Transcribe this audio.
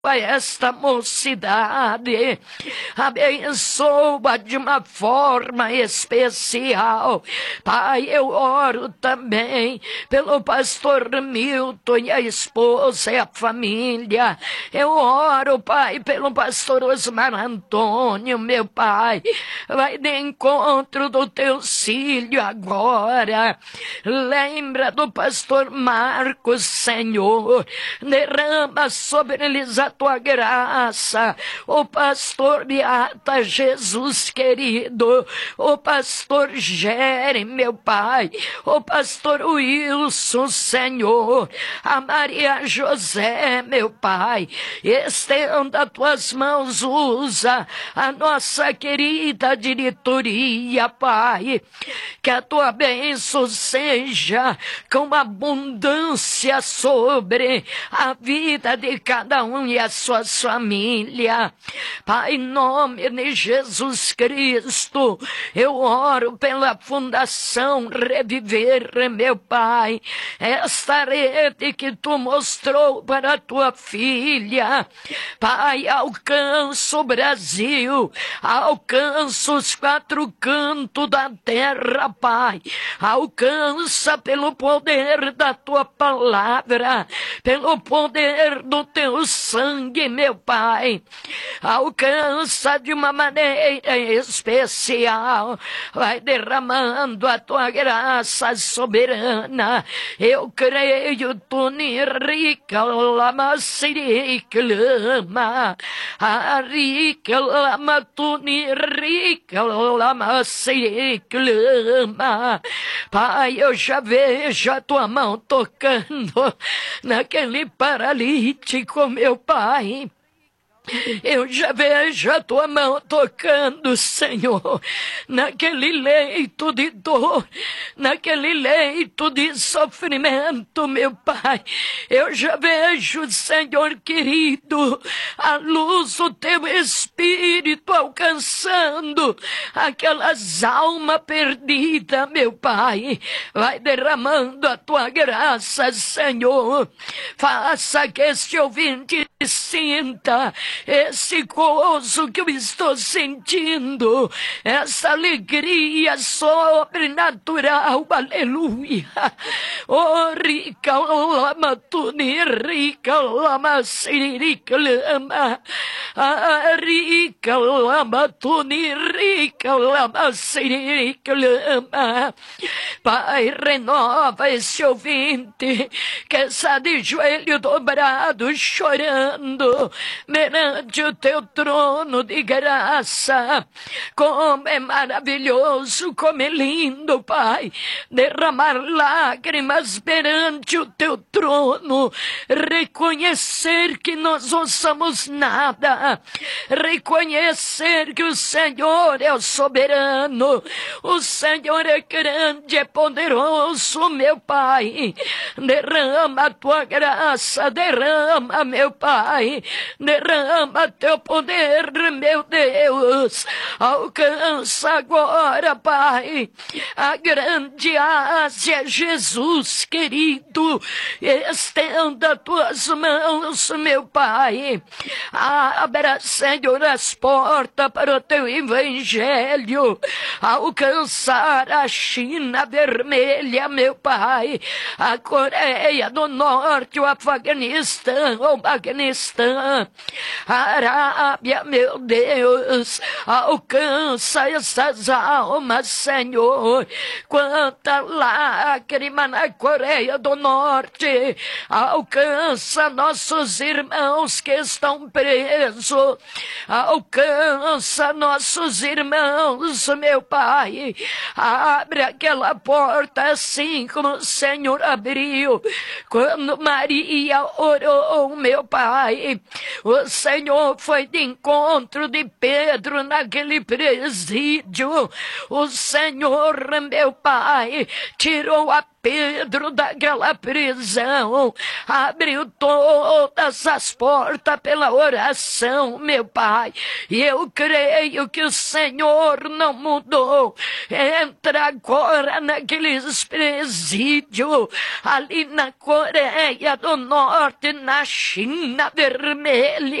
a esta mocidade, abençoa de uma forma especial. Pai, eu oro também pelo pastor Milton e a esposa e a família. Eu oro, Pai, pelo pastor Osmar Antônio, meu Pai. Vai de encontro do teu filho agora. Lembra do pastor Marcos, Senhor. Derrama sobre eles a tua graça. O pastor Beata, Jesus querido. O pastor Gere, meu Pai. O pastor Wilson, Senhor. A Maria José, meu Pai. Estenda tuas mãos, usa a nossa querida diretoria, Pai. Que a tua bênção seja com abundância sobre a vida de cada um e as suas famílias. Pai, em nome de Jesus Cristo, eu oro pela Fundação Reviver, meu Pai. Esta rede que tu mostrou para a tua filha. Pai, alcança o Brasil, alcança os quatro cantos da terra, Pai. Alcança pelo poder da tua palavra, pelo poder do teu sangue, meu Pai. Alcança de uma maneira especial. Vai derramando a tua graça soberana. Eu creio, tu rica lama siriclama. A rica lama, tu rica lama siriclama. Pai, eu já vejo a tua mão tocando naquele paralítico, meu Pai. Eu já vejo a tua mão tocando, Senhor, naquele leito de dor, naquele leito de sofrimento, meu Pai. Eu já vejo, Senhor querido, a luz do teu Espírito alcançando aquelas almas perdidas, meu Pai. Vai derramando a tua graça, Senhor. Faça que este ouvinte sinta esse gozo que eu estou sentindo, essa alegria sobrenatural, aleluia. Oh, rica lama tuni, rica lama sirica lama, rica lama tuni, rica lama sirica lama. Pai, renova esse ouvinte que está de joelho dobrado, chorando perante o teu trono de graça. Como é maravilhoso, como é lindo, Pai, derramar lágrimas perante o teu trono, reconhecer que nós não somos nada, reconhecer que o Senhor é o soberano, o Senhor é grande, é poderoso, meu Pai. Derrama a tua graça, derrama, meu Pai, derrama teu poder, meu Deus. Alcança agora, Pai, a grande Ásia, Jesus querido. Estenda tuas mãos, meu Pai. Abra, Senhor, as portas para o teu evangelho. Alcançar a China vermelha, meu Pai, a Coreia do Norte, o Afeganistão, o Paquistão, a Arábia, meu Deus. Alcança essas almas, Senhor. Quanta lágrima na Coreia do Norte. Alcança nossos irmãos que estão presos. Alcança nossos irmãos, meu Pai. Abre aquela porta assim como o Senhor abriu quando Maria orou, meu Pai. O Senhor Senhor foi de encontro de Pedro naquele presídio. O Senhor, meu Pai, tirou a Pedro daquela prisão, abriu todas as portas pela oração, meu Pai, e eu creio que o Senhor não mudou. Entra agora naqueles presídios, ali na Coreia do Norte, na China Vermelha,